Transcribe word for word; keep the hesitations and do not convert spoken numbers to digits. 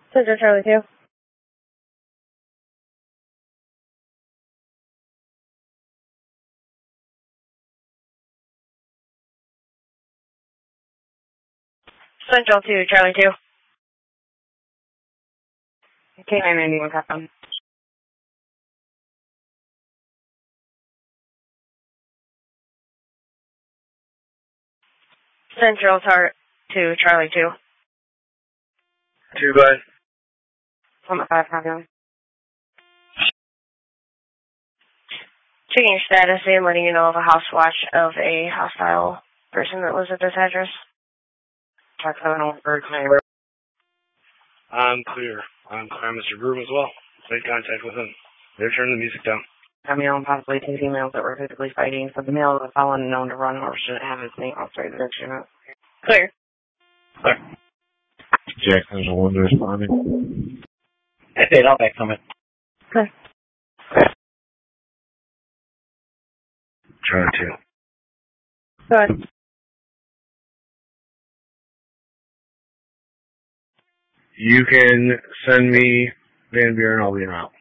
Central Charlie two. Central two, Charlie two. K nine ninety-one, Capcom. Central tar two, Charlie two. Two by. Summit five, Capcom. Checking your status and letting you know of a house watch of a hostile person that lives at this address. Track seven oh for County. I'm clear. I'm clear, Mister Broom as well. Made contact with him. They're turning the music down. A male and possibly two females that were physically fighting. So the male is a felon known to run or shouldn't have his name outside the direction. Clear. Clear. Jackson's the one responding. I said I'll back from it. Clear. Charlie two. Go ahead. You can send me Van Buren, I'll be around.